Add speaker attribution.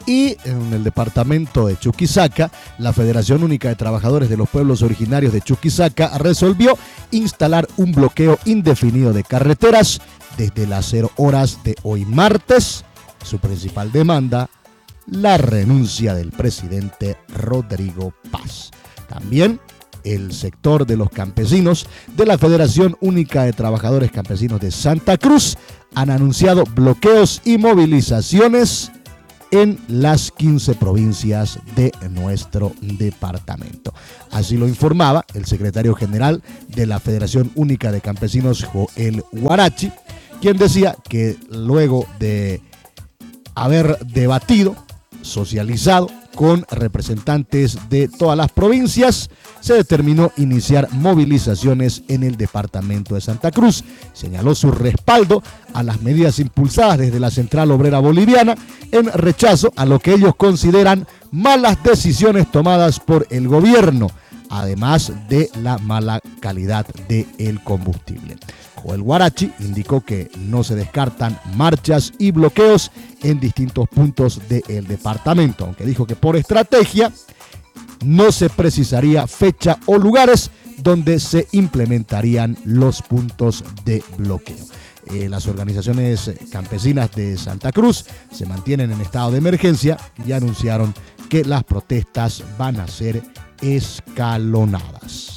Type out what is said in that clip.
Speaker 1: Y en el departamento de Chuquisaca, la Federación Única de Trabajadores de los Pueblos Originarios de Chuquisaca resolvió instalar un bloqueo indefinido de carreteras desde las 0 horas de hoy martes. Su principal demanda, la renuncia del presidente Rodrigo Paz. También el sector de los campesinos de la Federación Única de Trabajadores Campesinos de Santa Cruz han anunciado bloqueos y movilizaciones en las 15 provincias de nuestro departamento. Así lo informaba el secretario general de la Federación Única de Campesinos, Joel Huarachi, quien decía que luego de haber debatido, socializado con representantes de todas las provincias, se determinó iniciar movilizaciones en el departamento de Santa Cruz. Señaló su respaldo a las medidas impulsadas desde la Central Obrera Boliviana en rechazo a lo que ellos consideran malas decisiones tomadas por el gobierno, además de la mala calidad del combustible. Joel Huarachi indicó que no se descartan marchas y bloqueos en distintos puntos del departamento, aunque dijo que por estrategia no se precisaría fecha o lugares donde se implementarían los puntos de bloqueo. Las organizaciones campesinas de Santa Cruz se mantienen en estado de emergencia y anunciaron que las protestas van a ser escalonadas.